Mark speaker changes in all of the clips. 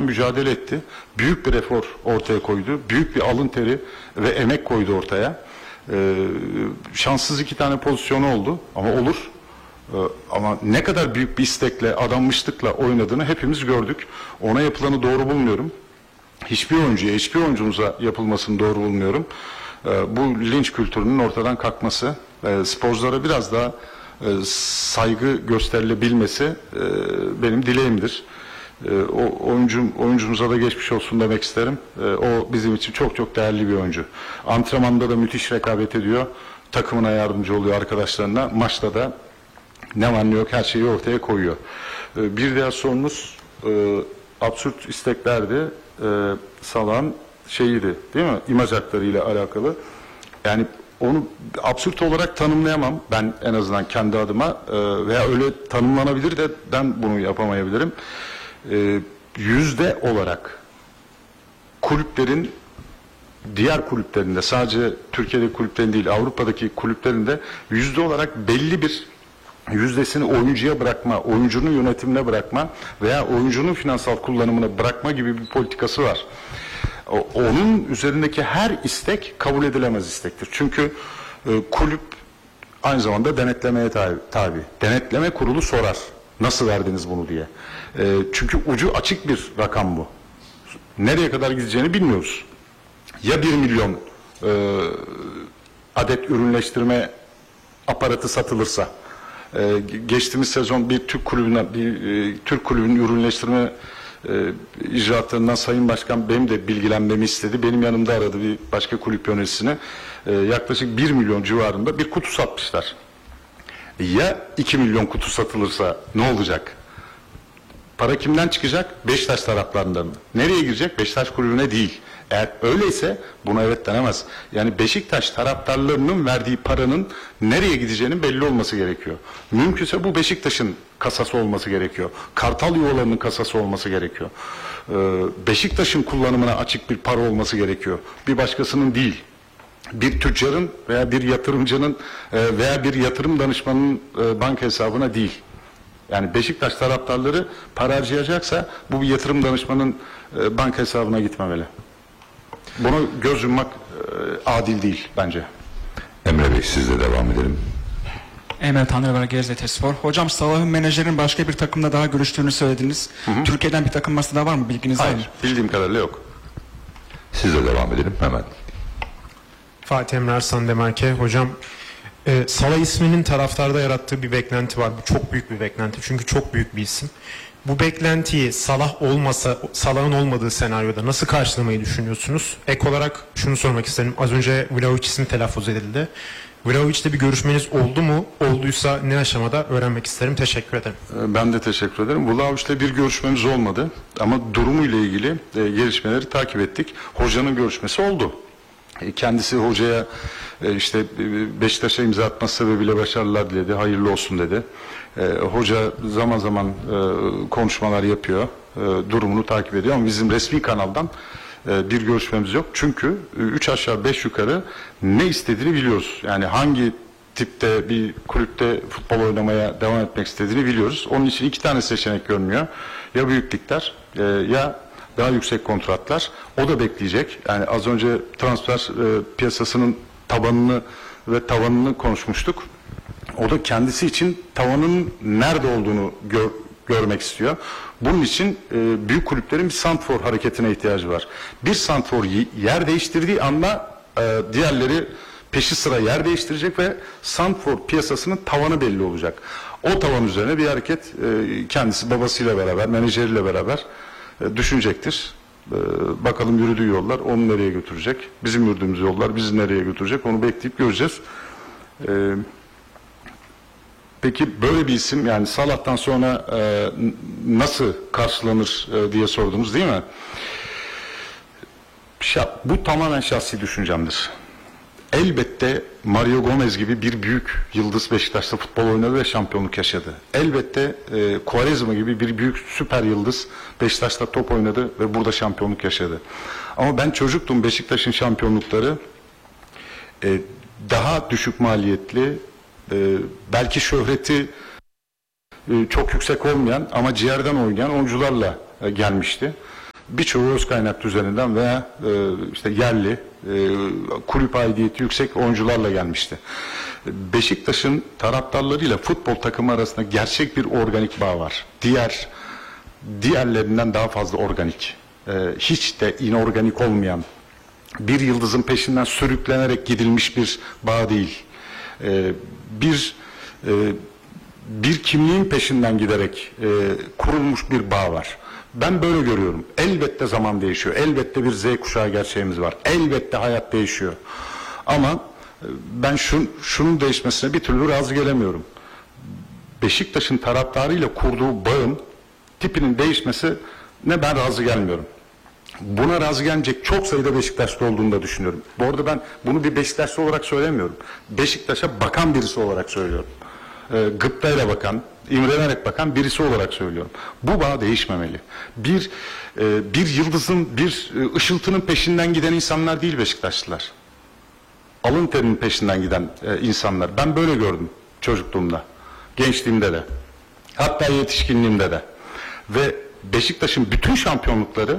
Speaker 1: mücadele etti. Büyük bir efor ortaya koydu. Büyük bir alın teri ve emek koydu ortaya. Şanssız 2 tane pozisyonu oldu ama olur. Ama ne kadar büyük bir istekle, adanmışlıkla oynadığını hepimiz gördük. Ona yapılanı doğru bulmuyorum. Hiçbir oyuncuya, hiçbir oyuncumuza yapılmasını doğru bulmuyorum. Bu linç kültürünün ortadan kalkması, sporculara biraz daha saygı gösterilebilmesi benim dileğimdir. Oyuncumuza da geçmiş olsun demek isterim. O bizim için çok çok değerli bir oyuncu. Antrenmanda da müthiş rekabet ediyor. Takımına yardımcı oluyor, arkadaşlarına. Maçta da ne var ne yok her şeyi ortaya koyuyor. Bir diğer sorunuz absürt isteklerdi. Salah'ın şeyiydi, değil mi? İmaj haklarıyla alakalı. Yani onu absürt olarak tanımlayamam ben, en azından kendi adıma, veya öyle tanımlanabilir de ben bunu yapamayabilirim. Yüzde olarak kulüplerin, diğer kulüplerinde, sadece Türkiye'deki kulüplerin değil, Avrupa'daki kulüplerinde yüzde olarak belli bir yüzdesini oyuncuya bırakma, oyuncunun yönetimine bırakma veya oyuncunun finansal kullanımına bırakma gibi bir politikası var. Onun üzerindeki her istek kabul edilemez istektir. Çünkü kulüp aynı zamanda denetlemeye tabi. Denetleme kurulu sorar. Nasıl verdiniz bunu diye. Çünkü ucu açık bir rakam bu. Nereye kadar gideceğini bilmiyoruz. Ya 1 milyon adet ürünleştirme aparatı satılırsa, geçtiğimiz sezon bir Türk kulübünün ürünleştirme icraatlarından Sayın Başkan benim de bilgilenmemi istedi. Benim yanımda aradı bir başka kulüp yöneticisine. Yaklaşık 1 milyon civarında bir kutu satmışlar. Ya 2 milyon kutu satılırsa ne olacak? Para kimden çıkacak? Beşiktaş taraflarından mı? Nereye girecek? Beşiktaş kulübüne değil. Eğer öyleyse buna evet denemez. Yani Beşiktaş taraftarlarının verdiği paranın nereye gideceğinin belli olması gerekiyor. Mümkünse bu Beşiktaş'ın kasası olması gerekiyor. Kartal yuvalarının kasası olması gerekiyor. Beşiktaş'ın kullanımına açık bir para olması gerekiyor. Bir başkasının değil. Bir tüccarın veya bir yatırımcının veya bir yatırım danışmanının banka hesabına değil. Yani Beşiktaş taraftarları para harcayacaksa bu bir yatırım danışmanın banka hesabına gitmemeli. Buna göz yummak adil değil bence.
Speaker 2: Emre Bey, sizle devam edelim.
Speaker 3: Emre Tanrıver, Gaziantepspor. Hocam, Salah'ın menajerin başka bir takımda daha görüştüğünü söylediniz. Türkiye'den bir takım masada var mı? Bilginiz var mı?
Speaker 1: Hayır, bildiğim kadarıyla yok.
Speaker 2: Sizle devam edelim hemen.
Speaker 4: Fatih Emre Arslan Demarke. Hocam, Salah isminin taraftarda yarattığı bir beklenti var. Bu çok büyük bir beklenti. Çünkü çok büyük bir isim. Bu beklentiyi Salah olmasa, Salah'ın olmadığı senaryoda nasıl karşılamayı düşünüyorsunuz? Ek olarak şunu sormak isterim. Az önce Vlahovic ismi telaffuz edildi. Vlahovic'le bir görüşmeniz oldu mu? Olduysa ne aşamada öğrenmek isterim. Teşekkür ederim.
Speaker 1: Ben de teşekkür ederim. Vlahovic'le bir görüşmemiz olmadı. Ama durumuyla ilgili gelişmeleri takip ettik. Hocanın görüşmesi oldu. Kendisi hocaya işte Beşiktaş'a imza atması sebebiyle başarılar diledi, hayırlı olsun dedi. Hoca zaman zaman konuşmalar yapıyor, durumunu takip ediyor ama bizim resmi kanaldan bir görüşmemiz yok. Çünkü 3 aşağı 5 yukarı ne istediğini biliyoruz. Yani hangi tipte bir kulüpte futbol oynamaya devam etmek istediğini biliyoruz. Onun için 2 tane seçenek görünüyor. Ya büyük ligler ya daha yüksek kontratlar. O da bekleyecek. Yani az önce transfer piyasasının tabanını ve tavanını konuşmuştuk. O da kendisi için tavanın nerede olduğunu görmek istiyor. Bunun için büyük kulüplerin bir santfor hareketine ihtiyacı var. Bir santfor yer değiştirdiği anda diğerleri peşi sıra yer değiştirecek ve santfor piyasasının tavanı belli olacak. O tavan üzerine bir hareket kendisi babasıyla beraber, menajeriyle beraber düşünecektir. Bakalım yürüdüğü yollar onu nereye götürecek? Bizim yürüdüğümüz yollar bizi nereye götürecek? Onu bekleyip göreceğiz. Peki böyle bir isim, yani Salah'tan sonra nasıl karşılanır diye sordunuz, değil mi? Bu tamamen şahsi düşüncemdir. Elbette Mario Gomez gibi bir büyük yıldız Beşiktaş'ta futbol oynadı ve şampiyonluk yaşadı. Elbette Quaresma gibi bir büyük süper yıldız Beşiktaş'ta top oynadı ve burada şampiyonluk yaşadı. Ama ben çocuktum, Beşiktaş'ın şampiyonlukları daha düşük maliyetli, belki şöhreti çok yüksek olmayan ama ciğerden oynayan oyuncularla gelmişti. birçoğu öz kaynak üzerinden veya işte yerli kulüp aidiyeti yüksek oyuncularla gelmişti. Beşiktaş'ın taraftarlarıyla futbol takımı arasında gerçek bir organik bağ var. Diğerlerinden daha fazla organik. Hiç de inorganik olmayan, bir yıldızın peşinden sürüklenerek gidilmiş bir bağ değil. Bir kimliğin peşinden giderek kurulmuş bir bağ var. Ben böyle görüyorum. Elbette zaman değişiyor. Elbette bir Z kuşağı gerçeğimiz var. Elbette hayat değişiyor. Ama ben şunun değişmesine bir türlü razı gelemiyorum. Beşiktaş'ın taraftarıyla kurduğu bağın tipinin değişmesine ben razı gelmiyorum. Buna razı gelecek çok sayıda Beşiktaşlı olduğunu da düşünüyorum. Bu arada ben bunu bir Beşiktaşlı olarak söylemiyorum. Beşiktaş'a bakan birisi olarak söylüyorum. Gıptayla bakan, imrenerek bakan birisi olarak söylüyorum. Bu bağ değişmemeli. Bir yıldızın, bir ışıltının peşinden giden insanlar değil Beşiktaşlılar. Alın terinin peşinden giden insanlar. Ben böyle gördüm çocukluğumda, gençliğimde de, hatta yetişkinliğimde de. Ve Beşiktaş'ın bütün şampiyonlukları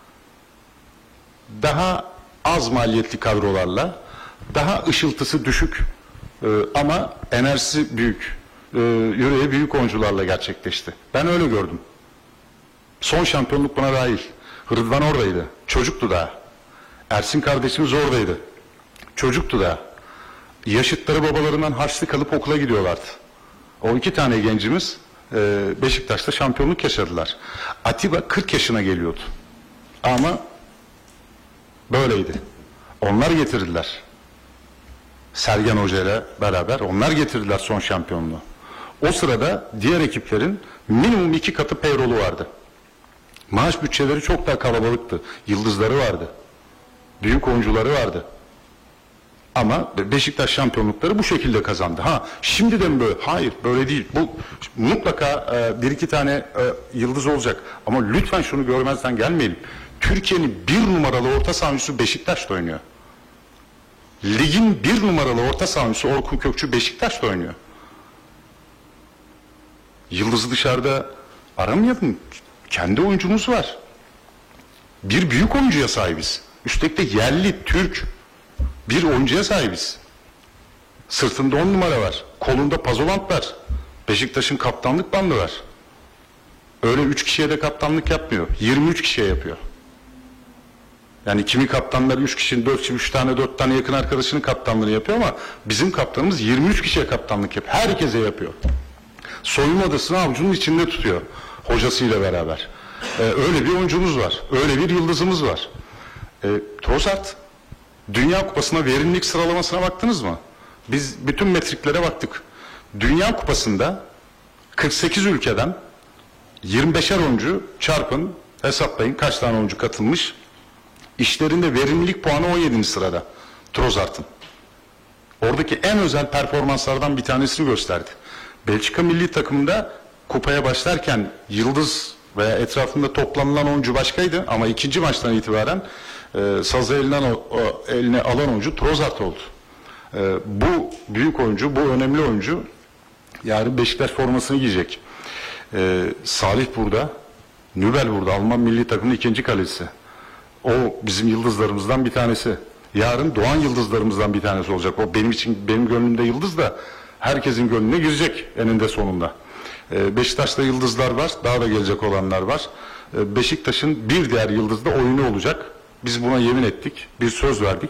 Speaker 1: daha az maliyetli kadrolarla, daha ışıltısı düşük ama enerjisi büyük, yüreği büyük oyuncularla gerçekleşti. Ben öyle gördüm. Son şampiyonluk buna dahil. Rıdvan oradaydı. Çocuktu daha. Ersin kardeşimiz oradaydı. Çocuktu daha. Yaşıtları babalarından harçlık alıp okula gidiyorlardı. O 2 tane gencimiz Beşiktaş'ta şampiyonluk yaşadılar. Atiba 40 yaşına geliyordu. Ama böyleydi. Onlar getirdiler. Sergen Hoca ile beraber onlar getirdiler son şampiyonluğu. O sırada diğer ekiplerin minimum 2 katı payrolu vardı. Maaş bütçeleri çok daha kalabalıktı. Yıldızları vardı. Büyük oyuncuları vardı. Ama Beşiktaş şampiyonlukları bu şekilde kazandı. Şimdi de mi böyle? Hayır, böyle değil. Bu mutlaka 1-2 tane yıldız olacak. Ama lütfen şunu görmezden gelmeyelim. Türkiye'nin 1 numaralı orta savunucusu Beşiktaş'ta oynuyor. Ligin 1 numaralı orta savunucusu Orkun Kökçü Beşiktaş'ta oynuyor. Yıldızı dışarıda aramayalım. Kendi oyuncumuz var. Bir büyük oyuncuya sahibiz. Üstelik de yerli, Türk bir oyuncuya sahibiz. Sırtında 10 numara var. Kolunda pazolant var. Beşiktaş'ın kaptanlık bandı var. Öyle 3 kişiye de kaptanlık yapmıyor. 23 kişiye yapıyor. Yani kimi kaptanlar 3 kişinin 4 tane yakın arkadaşının kaptanlığını yapıyor ama bizim kaptanımız 23 kişiye kaptanlık yapıyor. Herkese yapıyor. Soyunma odasını avucunun içinde tutuyor hocasıyla beraber. Öyle bir oyuncumuz var. Öyle bir yıldızımız var. Trossard Dünya Kupası'na verimlilik sıralamasına baktınız mı? Biz bütün metriklere baktık. Dünya Kupası'nda 48 ülkeden 25'er oyuncu çarpın, hesaplayın kaç tane oyuncu katılmış. İşlerinde verimlilik puanı 17. sırada Trossard'ın. Oradaki en özel performanslardan bir tanesini gösterdi. Belçika milli takımında kupaya başlarken yıldız veya etrafında toplanılan oyuncu başkaydı ama 2. maçtan itibaren sazı eline alan oyuncu Trossard oldu. Bu büyük oyuncu, bu önemli oyuncu yarın Beşiktaş formasını giyecek. Salih burada, Nübel burada, Alman milli takımının 2. kalecisi. O bizim yıldızlarımızdan bir tanesi. Yarın doğan yıldızlarımızdan bir tanesi olacak. O benim gönlümde yıldız da herkesin gönlüne girecek eninde sonunda. Beşiktaş'ta yıldızlar var, daha da gelecek olanlar var. Beşiktaş'ın bir diğer yıldız da oyunu olacak. Biz buna yemin ettik, bir söz verdik.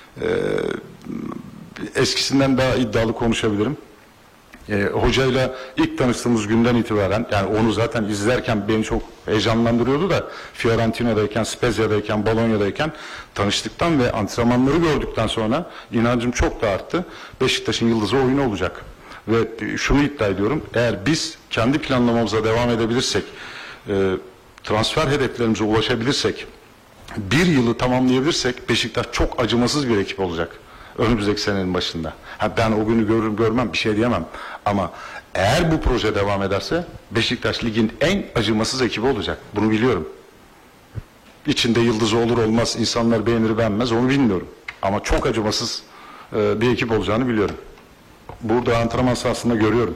Speaker 1: Eskisinden daha iddialı konuşabilirim. Hocayla ilk tanıştığımız günden itibaren, yani onu zaten izlerken beni çok heyecanlandırıyordu da Fiorentina'dayken, Spezia'dayken, Bolonya'dayken tanıştıktan ve antrenmanları gördükten sonra inancım çok da arttı. Beşiktaş'ın yıldızı oyunu olacak. Ve şunu iddia ediyorum, eğer biz kendi planlamamıza devam edebilirsek, transfer hedeflerimize ulaşabilirsek, bir yılı tamamlayabilirsek Beşiktaş çok acımasız bir ekip olacak. Önümüzdeki senenin başında. Ben o günü görürüm görmem bir şey diyemem. Ama eğer bu proje devam ederse Beşiktaş ligin en acımasız ekibi olacak. Bunu biliyorum. İçinde yıldızı olur olmaz, insanlar beğenir beğenmez onu bilmiyorum. Ama çok acımasız bir ekip olacağını biliyorum. Burada antrenman sahasında görüyorum.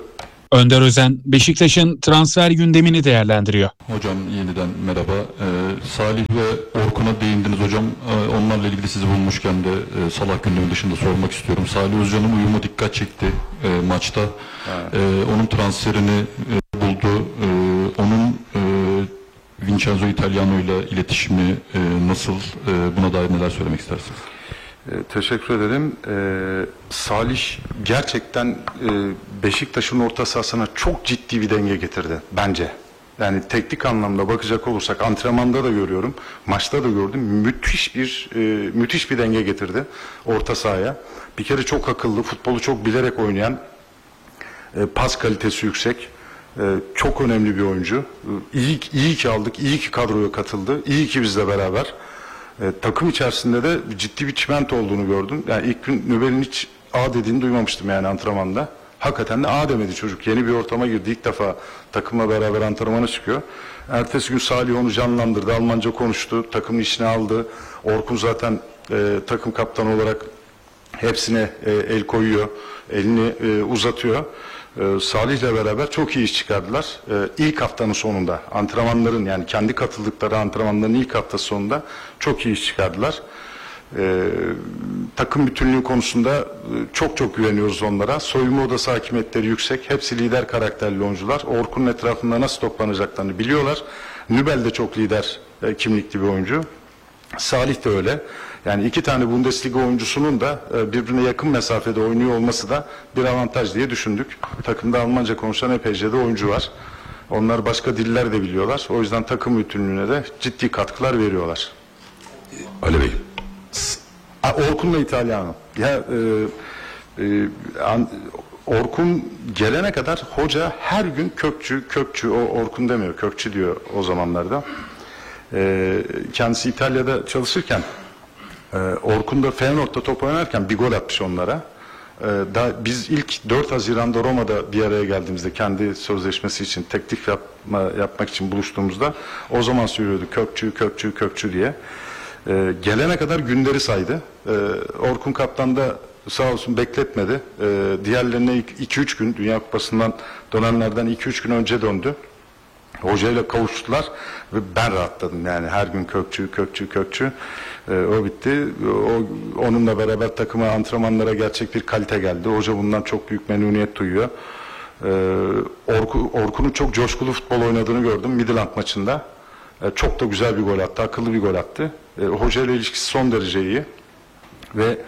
Speaker 5: Önder Özen, Beşiktaş'ın transfer gündemini değerlendiriyor.
Speaker 6: Hocam yeniden merhaba. Salih ve Orkun'a değindiniz hocam. Onlarla ilgili sizi bulmuşken de Salah gündemi dışında sormak istiyorum. Salih Özcan'ın uyumu dikkat çekti maçta. Onun transferini buldu. Onun Vincenzo Italiano ile iletişimi nasıl? Buna dair neler söylemek istersiniz?
Speaker 1: Teşekkür ederim. Salih gerçekten Beşiktaş'ın orta sahasına çok ciddi bir denge getirdi bence. Yani teknik anlamda bakacak olursak antrenmanda da görüyorum, maçta da gördüm. Müthiş bir denge getirdi orta sahaya. Bir kere çok akıllı, futbolu çok bilerek oynayan, pas kalitesi yüksek, çok önemli bir oyuncu. İyi ki aldık, iyi ki kadroya katıldı, iyi ki bizle beraber. Takım içerisinde de ciddi bir çimento olduğunu gördüm. Yani ilk gün Nübel'in hiç A dediğini duymamıştım yani antrenmanda. Hakikaten de A demedi çocuk. Yeni bir ortama girdi. İlk defa takımla beraber antrenmana çıkıyor. Ertesi gün Salih onu canlandırdı. Almanca konuştu. Takımın içine aldı. Orkun zaten takım kaptanı olarak hepsine el koyuyor. Elini uzatıyor. Salih'le beraber çok iyi iş çıkardılar. İlk haftanın sonunda antrenmanların yani kendi katıldıkları antrenmanların ilk hafta sonunda çok iyi iş çıkardılar. Takım bütünlüğü konusunda çok güveniyoruz onlara. Soyunma odası hakimiyetleri yüksek. Hepsi lider karakterli oyuncular. Orkun'un etrafında nasıl toplanacaklarını biliyorlar. Nübel de çok lider kimlikli bir oyuncu. Salih de öyle. Yani iki tane Bundesliga oyuncusunun da birbirine yakın mesafede oynuyor olması da bir avantaj diye düşündük. Takımda Almanca konuşan epeyce de oyuncu var. Onlar başka diller de biliyorlar. O yüzden takım bütünlüğüne de ciddi katkılar veriyorlar.
Speaker 2: Ali Bey.
Speaker 1: Orkun'la İtalyanı. Orkun gelene kadar hoca her gün Kökçü, o Orkun demiyor, Kökçü diyor o zamanlarda. Kendisi İtalya'da çalışırken Orkun da Feyenoord'da top oynarken bir gol atmış onlara. Biz ilk 4 Haziran'da Roma'da bir araya geldiğimizde kendi sözleşmesi için teklif yapmak için buluştuğumuzda o zaman söylüyordu Kökçü diye. Gelene kadar günleri saydı. Orkun kaptan da sağ olsun bekletmedi. Diğerlerine 2-3 gün Dünya Kupası'ndan dönenlerden 2-3 gün önce döndü. Hocayla kavuştular ve ben rahatladım yani her gün Kökçü. O bitti. Onunla beraber takıma antrenmanlara gerçek bir kalite geldi. Hoca bundan çok büyük memnuniyet duyuyor. Orkun'un çok coşkulu futbol oynadığını gördüm Midland maçında. Çok da güzel bir gol attı, akıllı bir gol attı. Hoca ile ilişkisi son derece iyi. Ve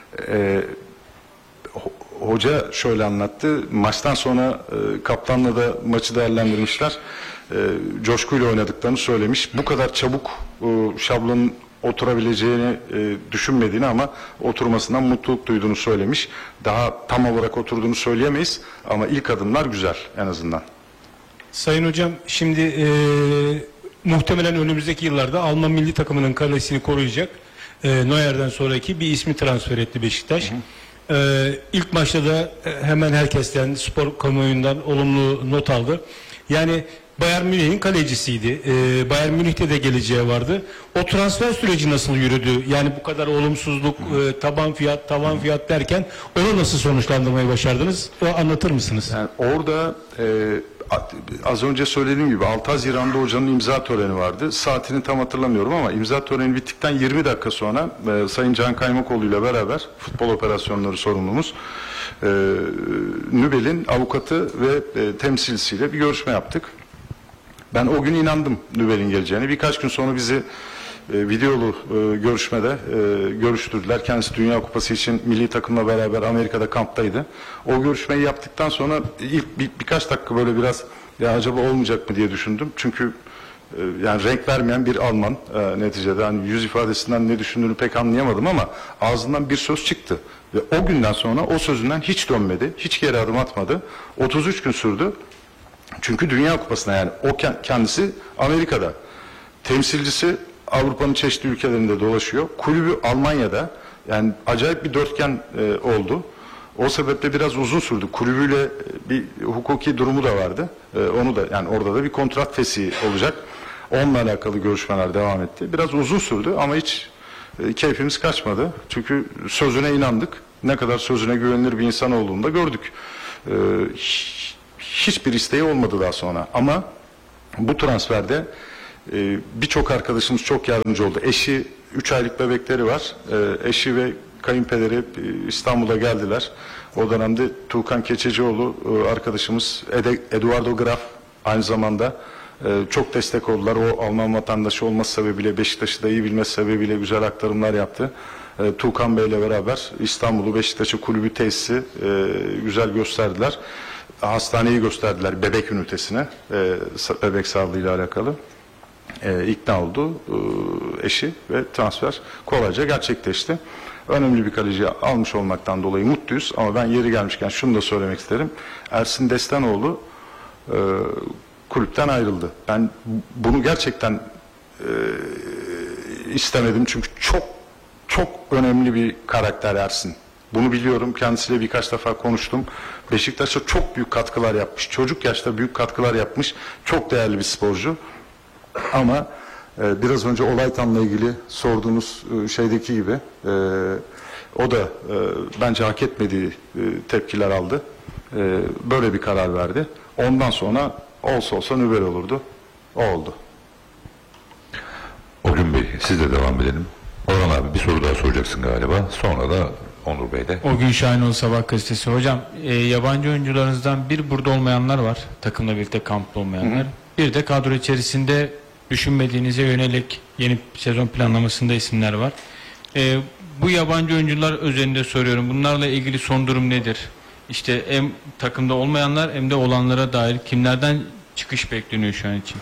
Speaker 1: hoca şöyle anlattı. Maçtan sonra kaptanla da maçı değerlendirmişler. Coşkuyla oynadıklarını söylemiş. Bu kadar çabuk şablonun oturabileceğini düşünmediğini ama oturmasından mutluluk duyduğunu söylemiş. Daha tam olarak oturduğunu söyleyemeyiz ama ilk adımlar güzel en azından.
Speaker 7: Sayın Hocam, şimdi muhtemelen önümüzdeki yıllarda Alman milli takımının kalesini koruyacak Neuer'den sonraki bir ismi transfer etti Beşiktaş. İlk maçta da hemen herkesten, spor kamuoyundan olumlu not aldı. Yani Bayern Münih'in kalecisiydi. Bayern Münih'te de geleceği vardı. O transfer süreci nasıl yürüdü? Yani bu kadar olumsuzluk, tavan fiyat derken onu nasıl sonuçlandırmayı başardınız? Anlatır mısınız? Yani
Speaker 1: orada az önce söylediğim gibi 6 Haziran'da hocanın imza töreni vardı. Saatini tam hatırlamıyorum ama imza töreni bittikten 20 dakika sonra Sayın Can Kaymakoğlu ile beraber futbol operasyonları sorumlumuz Nübel'in avukatı ve temsilcisiyle bir görüşme yaptık. Ben o gün inandım Nübel'in geleceğini. Birkaç gün sonra bizi videolu görüşmede görüştürdüler. Kendisi Dünya Kupası için milli takımla beraber Amerika'da kamptaydı. O görüşmeyi yaptıktan sonra ilk birkaç dakika böyle biraz ya acaba olmayacak mı diye düşündüm. Çünkü yani renk vermeyen bir Alman neticede hani yüz ifadesinden ne düşündüğünü pek anlayamadım ama ağzından bir söz çıktı. Ve o günden sonra o sözünden hiç dönmedi. Hiç geri adım atmadı. 33 gün sürdü. Çünkü Dünya Kupası'na yani o kendisi Amerika'da. Temsilcisi Avrupa'nın çeşitli ülkelerinde dolaşıyor. Kulübü Almanya'da. Yani acayip bir dörtgen oldu. O sebeple biraz uzun sürdü. Kulübüyle bir hukuki durumu da vardı. Onu da yani orada da bir kontrat fesih olacak. Onunla alakalı görüşmeler devam etti. Biraz uzun sürdü ama hiç keyfimiz kaçmadı. Çünkü sözüne inandık. Ne kadar sözüne güvenilir bir insan olduğunu da gördük. hiçbir isteği olmadı daha sonra. Ama bu transferde birçok arkadaşımız çok yardımcı oldu. Eşi 3 aylık bebekleri var. Eşi ve kayınpederi İstanbul'a geldiler. O dönemde Tuğkan Keçecioğlu arkadaşımız, Eduardo Graf aynı zamanda çok destek oldular. O Alman vatandaşı olması sebebiyle, Beşiktaş'ı da iyi bilmesi sebebiyle güzel aktarımlar yaptı. Tuğkan Bey'le beraber İstanbul'u, Beşiktaş'ı, kulübü, tesisi güzel gösterdiler. Hastaneyi gösterdiler, bebek ünitesine, bebek sağlığıyla alakalı. İkna oldu eşi ve transfer kolayca gerçekleşti. Önemli bir kaleci almış olmaktan dolayı mutluyuz ama ben yeri gelmişken şunu da söylemek isterim. Ersin Destanoğlu kulüpten ayrıldı. Ben bunu gerçekten istemedim çünkü çok önemli bir karakter Ersin. Bunu biliyorum. Kendisiyle birkaç defa konuştum. Beşiktaş'a çok büyük katkılar yapmış. Çocuk yaşta büyük katkılar yapmış. Çok değerli bir sporcu. Ama biraz önce Olaytan'la ilgili sorduğunuz şeydeki gibi o da bence hak etmediği tepkiler aldı. Böyle bir karar verdi. Ondan sonra olsa nübel olurdu. O oldu.
Speaker 2: Orhun Bey, siz de devam edelim. Orhan abi bir soru daha soracaksın galiba. Sonra da Onur Bey de.
Speaker 8: O gün Şahinoğlu Sabah gazetesi. Hocam yabancı oyuncularınızdan bir burada olmayanlar var. Takımla birlikte kampta olmayanlar. Bir de kadro içerisinde düşünmediğinize yönelik yeni sezon planlamasında isimler var. Bu yabancı oyuncular özelinde soruyorum. Bunlarla ilgili son durum nedir? İşte hem takımda olmayanlar hem de olanlara dair kimlerden çıkış bekleniyor şu an için?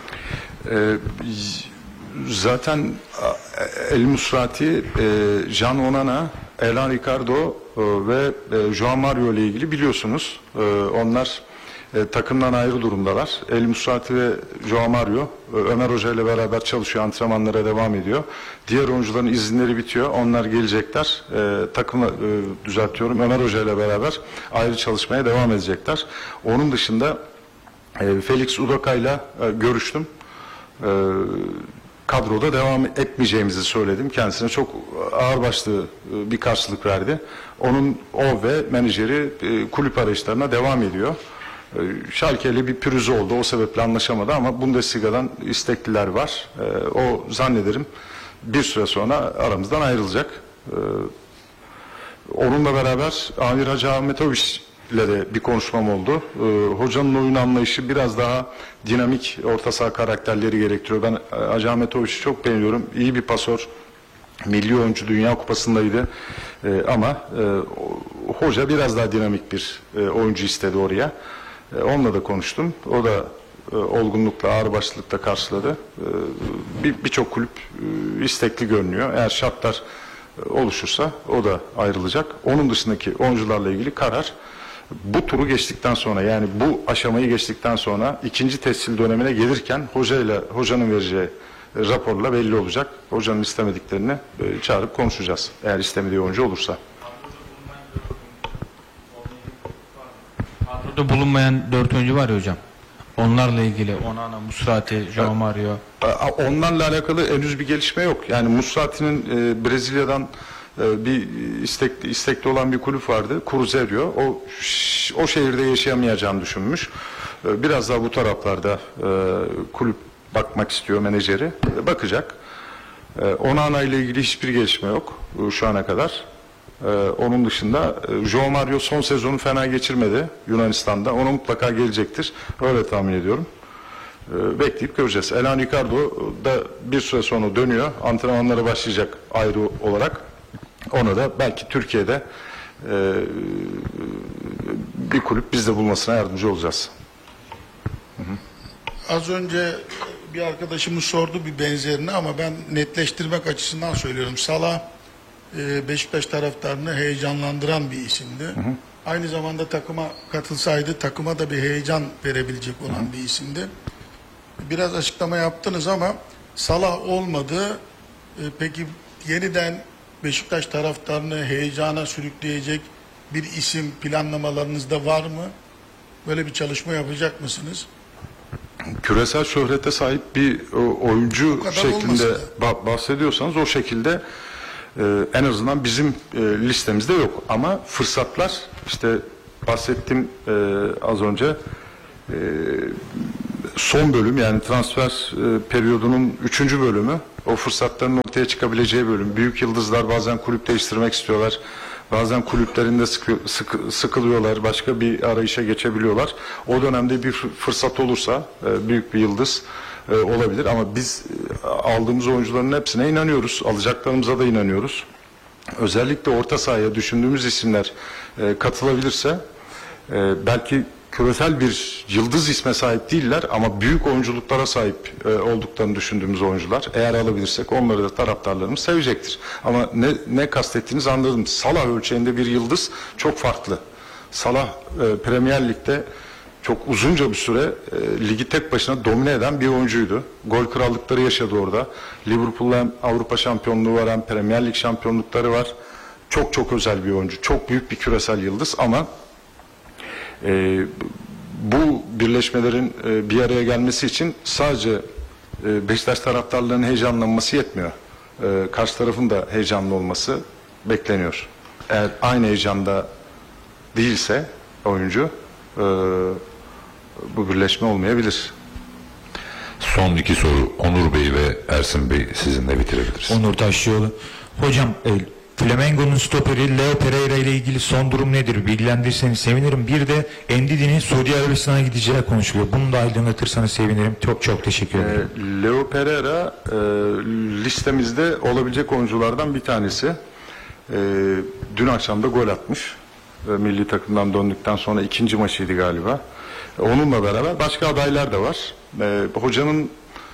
Speaker 1: Zaten El Musrati, Can Onana, Elan Ricardo ve João Mario ile ilgili biliyorsunuz. Onlar takımdan ayrı durumdalar. El Musrati ve João Mario Ömer Hoca ile beraber çalışıyor, antrenmanlara devam ediyor. Diğer oyuncuların izinleri bitiyor. Onlar gelecekler. Takımla düzeltiyorum. Ömer Hoca ile beraber ayrı çalışmaya devam edecekler. Onun dışında Felix Udoka ile görüştüm. Kadroda devam etmeyeceğimizi söyledim. Kendisine çok ağırbaşlı bir karşılık verdi. O ve menajeri kulüp arayışlarına devam ediyor. Schalke ile bir pürüzü oldu. O sebeple anlaşamadı ama Bundesliga'dan istekliler var. O zannederim bir süre sonra aramızdan ayrılacak. Onunla beraber Amir Hacı Ahmetoviç ile de bir konuşmam oldu. Hocanın oyun anlayışı biraz daha dinamik, orta saha karakterleri gerektiriyor. Ben Hacı Ahmetoviç'i çok beğeniyorum. İyi bir pasör. Milli oyuncu, Dünya Kupası'ndaydı. Ama hoca biraz daha dinamik bir oyuncu istedi oraya. Onunla da konuştum. O da olgunlukla, ağırbaşlılıkla karşıladı. Birçok kulüp istekli görünüyor. Eğer şartlar oluşursa o da ayrılacak. Onun dışındaki oyuncularla ilgili karar bu turu geçtikten sonra, yani bu aşamayı geçtikten sonra ikinci tescil dönemine gelirken hocanın vereceği raporla belli olacak. Hocanın istemediklerini çağırıp konuşacağız. Eğer istemediği oyuncu olursa.
Speaker 8: Kadroda bulunmayan 4 oyuncu var ya hocam. Onlarla ilgili Onana, Musrati, João Mario.
Speaker 1: Onlarla alakalı henüz bir gelişme yok. Yani Musrati'nin Brezilya'dan bir istekli olan bir kulüp vardı. Cruzeiro. O şehirde yaşayamayacağını düşünmüş. Biraz daha bu taraflarda kulüp bakmak istiyor, menajeri. Bakacak. Onana ile ilgili hiçbir gelişme yok şu ana kadar. Onun dışında João Mario son sezonu fena geçirmedi Yunanistan'da. Ona mutlaka gelecektir. Öyle tahmin ediyorum. Bekleyip göreceğiz. Elan Ricardo da bir süre sonra dönüyor. Antrenmanlara başlayacak ayrı olarak. Onu da belki Türkiye'de bir kulüp bizde bulmasına yardımcı olacağız.
Speaker 9: Az önce bir arkadaşımız sordu bir benzerini ama ben netleştirmek açısından söylüyorum. Salah Beşiktaş taraftarını heyecanlandıran bir isimdi. Aynı zamanda takıma katılsaydı takıma da bir heyecan verebilecek olan bir isimdi. Biraz açıklama yaptınız ama Salah olmadı. Peki yeniden Beşiktaş taraftarını heyecana sürükleyecek bir isim planlamalarınızda var mı? Böyle bir çalışma yapacak mısınız?
Speaker 1: Küresel şöhrete sahip bir oyuncu şeklinde bahsediyorsanız o şekilde en azından bizim listemizde yok. Ama fırsatlar, işte bahsettim az önce, son bölüm, yani transfer periyodunun 3. bölümü, o fırsatların ortaya çıkabileceği bölüm. Büyük yıldızlar bazen kulüp değiştirmek istiyorlar. Bazen kulüplerinde sıkılıyorlar, başka bir arayışa geçebiliyorlar. O dönemde bir fırsat olursa büyük bir yıldız olabilir. Ama biz aldığımız oyuncuların hepsine inanıyoruz. Alacaklarımıza da inanıyoruz. Özellikle orta sahaya düşündüğümüz isimler katılabilirse belki küresel bir yıldız isme sahip değiller ama büyük oyunculuklara sahip olduklarını düşündüğümüz oyuncular. Eğer alabilirsek onları da taraftarlarımız sevecektir. Ama ne kastettiğinizi anladım. Salah ölçeğinde bir yıldız çok farklı. Salah Premier Lig'de çok uzunca bir süre ligi tek başına domine eden bir oyuncuydu. Gol krallıkları yaşadı orada. Liverpool'la hem Avrupa şampiyonluğu var hem Premier Lig şampiyonlukları var. Çok çok özel bir oyuncu. Çok büyük bir küresel yıldız ama bu birleşmelerin bir araya gelmesi için sadece Beşiktaş taraftarlarının heyecanlanması yetmiyor. Karşı tarafın da heyecanlı olması bekleniyor. Eğer aynı heyecanda değilse oyuncu bu birleşme olmayabilir.
Speaker 2: Son 2 soru Onur Bey ve Ersin Bey sizinle bitirebiliriz.
Speaker 10: Onur Taşçıoğlu. Hocam Flamengo'nun stoperi Leo Pereira ile ilgili son durum nedir? Bilgilendirirseniz sevinirim. Bir de Endidi'nin Suudi Arabistan'a gideceği konuşuluyor. Bunu da aydınlatırsanız sevinirim. Çok çok teşekkür ederim.
Speaker 1: Leo Pereira listemizde olabilecek oyunculardan bir tanesi. Dün akşam da gol atmış. Milli takımdan döndükten sonra 2. maçıydı galiba. Onunla beraber başka adaylar da var. Hocanın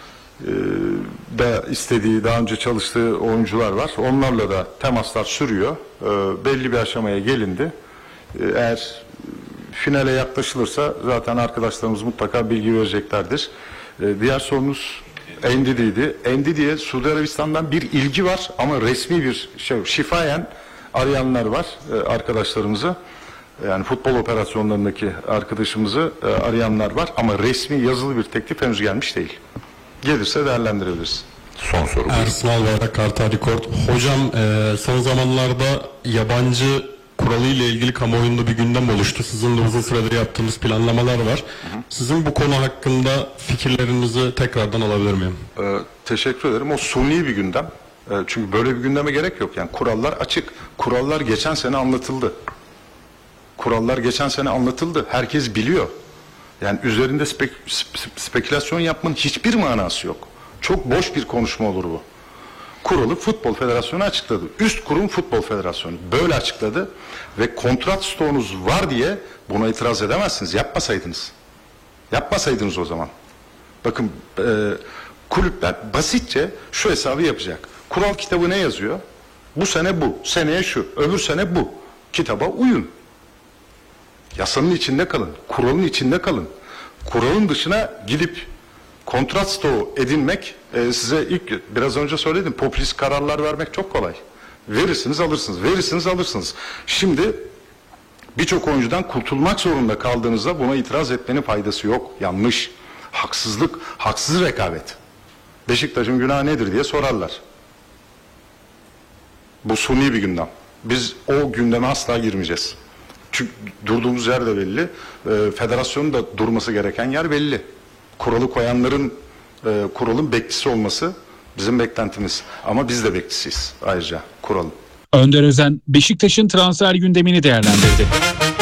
Speaker 1: da istediği, daha önce çalıştığı oyuncular var. Onlarla da temaslar sürüyor. Belli bir aşamaya gelindi. Eğer finale yaklaşılırsa zaten arkadaşlarımız mutlaka bilgi vereceklerdir. Diğer sorunuz Endidi'ydi. Endidi'ye Suudi Arabistan'dan bir ilgi var ama resmi bir şifayen arayanlar var arkadaşlarımızı. Yani futbol operasyonlarındaki arkadaşımızı arayanlar var ama resmi yazılı bir teklif henüz gelmiş değil. Gelirse değerlendirebiliriz.
Speaker 2: Son soru.
Speaker 11: Ersin Albayrak, Kartal Rekord. Hocam son zamanlarda yabancı kuralı ile ilgili kamuoyunda bir gündem oluştu. Sizin de uzun süredir yaptığınız planlamalar var. Sizin bu konu hakkında fikirlerinizi tekrardan alabilir miyim?
Speaker 1: Teşekkür ederim. O suni bir gündem. Çünkü böyle bir gündeme gerek yok. Yani kurallar açık. Kurallar geçen sene anlatıldı. Kurallar geçen sene anlatıldı. Herkes biliyor. Yani üzerinde spekülasyon yapmanın hiçbir manası yok. Çok boş bir konuşma olur bu. Kuralı Futbol Federasyonu açıkladı. Üst kurum Futbol Federasyonu. Böyle açıkladı ve kontrat stoğunuz var diye buna itiraz edemezsiniz. Yapmasaydınız. Yapmasaydınız o zaman. Bakın kulüpler basitçe şu hesabı yapacak. Kural kitabı ne yazıyor? Bu sene bu, seneye şu, öbür sene bu. Kitaba uyun. Yasanın içinde kalın, kuralın içinde kalın. Kuralın dışına gidip kontrat stoğu edinmek size biraz önce söyledim, popülist kararlar vermek çok kolay. Verirsiniz alırsınız, verirsiniz alırsınız. Şimdi birçok oyuncudan kurtulmak zorunda kaldığınızda buna itiraz etmenin faydası yok. Yanlış, haksızlık, haksız rekabet. Beşiktaş'ın günahı nedir diye sorarlar. Bu suni bir gündem. Biz o gündeme asla girmeyeceğiz. Çünkü durduğumuz yer de belli. Federasyonun da durması gereken yer belli. Kuralı koyanların kuralın bekçisi olması bizim beklentimiz. Ama biz de bekçisiyiz ayrıca kuralın.
Speaker 5: Önder Özen, Beşiktaş'ın transfer gündemini değerlendirdi.